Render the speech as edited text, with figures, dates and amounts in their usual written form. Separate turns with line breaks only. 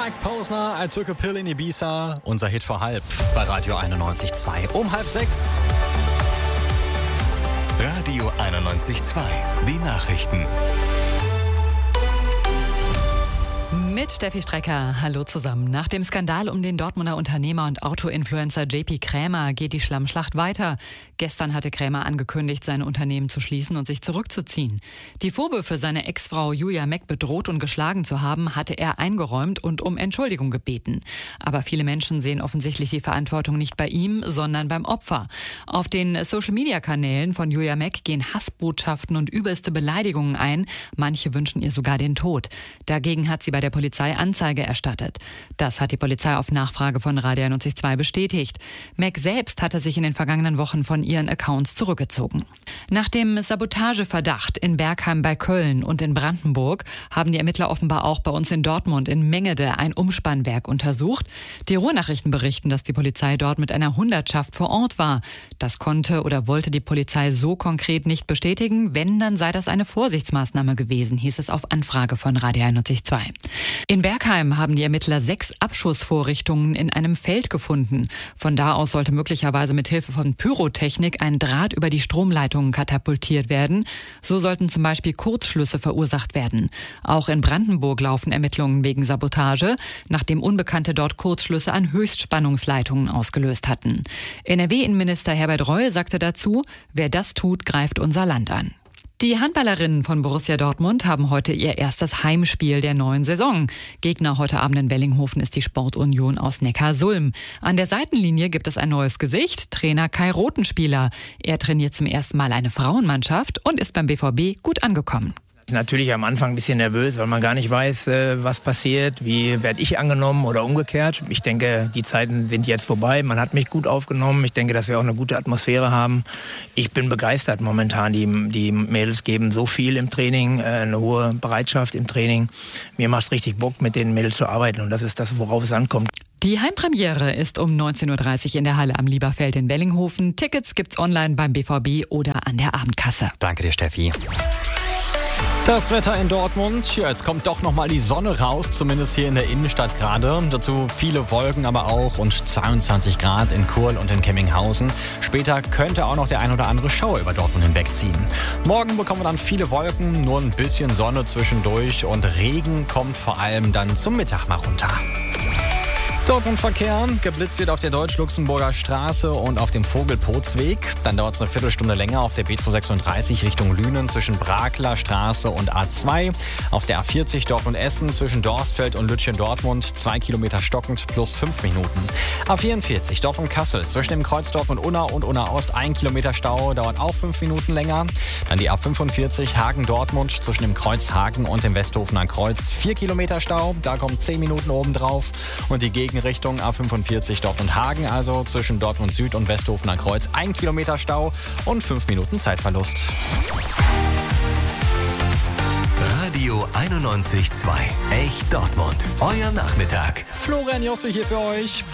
Mike Posner, I Took a Pill in Ibiza, unser Hit vor halb bei Radio 91.2. Um 5:30.
Radio 91.2, die Nachrichten.
Mit Steffi Strecker. Hallo zusammen. Nach dem Skandal um den Dortmunder Unternehmer und Autoinfluencer JP Krämer geht die Schlammschlacht weiter. Gestern hatte Krämer angekündigt, sein Unternehmen zu schließen und sich zurückzuziehen. Die Vorwürfe, seine Ex-Frau Julia Meck bedroht und geschlagen zu haben, hatte er eingeräumt und um Entschuldigung gebeten. Aber viele Menschen sehen offensichtlich die Verantwortung nicht bei ihm, sondern beim Opfer. Auf den Social-Media-Kanälen von Julia Meck gehen Hassbotschaften und übelste Beleidigungen ein. Manche wünschen ihr sogar den Tod. Dagegen hat sie bei der Polizei Anzeige erstattet. Das hat die Polizei auf Nachfrage von Radio 91.2 bestätigt. Meck selbst hatte sich in den vergangenen Wochen von ihren Accounts zurückgezogen. Nach dem Sabotageverdacht in Bergheim bei Köln und in Brandenburg haben die Ermittler offenbar auch bei uns in Dortmund in Mengede ein Umspannwerk untersucht. Die Ruhrnachrichten berichten, dass die Polizei dort mit einer Hundertschaft vor Ort war. Das konnte oder wollte die Polizei so konkret nicht bestätigen. Wenn, dann sei das eine Vorsichtsmaßnahme gewesen, hieß es auf Anfrage von Radio 91.2. In Bergheim haben die Ermittler 6 Abschussvorrichtungen in einem Feld gefunden. Von da aus sollte möglicherweise mit Hilfe von Pyrotechnik ein Draht über die Stromleitungen katapultiert werden. So sollten zum Beispiel Kurzschlüsse verursacht werden. Auch in Brandenburg laufen Ermittlungen wegen Sabotage, nachdem Unbekannte dort Kurzschlüsse an Höchstspannungsleitungen ausgelöst hatten. NRW-Innenminister Herbert Reul sagte dazu: Wer das tut, greift unser Land an. Die Handballerinnen von Borussia Dortmund haben heute ihr erstes Heimspiel der neuen Saison. Gegner heute Abend in Wellinghofen ist die Sportunion aus Neckarsulm. An der Seitenlinie gibt es ein neues Gesicht, Trainer Kai Rothenspieler. Er trainiert zum ersten Mal eine Frauenmannschaft und ist beim BVB gut angekommen.
Natürlich am Anfang ein bisschen nervös, weil man gar nicht weiß, was passiert, wie werde ich angenommen oder umgekehrt. Ich denke, die Zeiten sind jetzt vorbei. Man hat mich gut aufgenommen. Ich denke, dass wir auch eine gute Atmosphäre haben. Ich bin begeistert momentan. Die Mädels geben so viel im Training, eine hohe Bereitschaft im Training. Mir macht es richtig Bock, mit den Mädels zu arbeiten. Und das ist das, worauf es ankommt.
Die Heimpremiere ist um 19.30 Uhr in der Halle am Lieberfeld in Wellinghofen. Tickets gibt's online beim BVB oder an der Abendkasse.
Danke dir, Steffi. Das Wetter in Dortmund. Ja, jetzt kommt doch nochmal die Sonne raus, zumindest hier in der Innenstadt gerade. Dazu viele Wolken, aber auch rund 22 Grad in Kurl und in Kemminghausen. Später könnte auch noch der ein oder andere Schauer über Dortmund hinwegziehen. Morgen bekommen wir dann viele Wolken, nur ein bisschen Sonne zwischendurch und Regen kommt vor allem dann zum Mittag mal runter. Dortmund-Verkehr. Geblitzt wird auf der Deutsch-Luxemburger Straße und auf dem Vogelpotsweg. Dann dauert es eine Viertelstunde länger auf der B236 Richtung Lünen zwischen Brakler Straße und A2. Auf der A40 Dortmund-Essen zwischen Dorstfeld und Lütchen-Dortmund 2 Kilometer stockend plus 5 Minuten. A44 Dortmund-Kassel zwischen dem Kreuz Dortmund-Unna und Unna-Ost 1 Kilometer Stau, dauert auch 5 Minuten länger. Dann die A45 Hagen-Dortmund zwischen dem Kreuz Hagen und dem Westhofener Kreuz 4 Kilometer Stau, da kommt 10 Minuten obendrauf. Und die Richtung A45 Dortmund-Hagen, also zwischen Dortmund Süd und Westhofener Kreuz 1 Kilometer Stau und 5 Minuten Zeitverlust.
Radio 91.2, echt Dortmund. Euer Nachmittag.
Florian Josse hier für euch.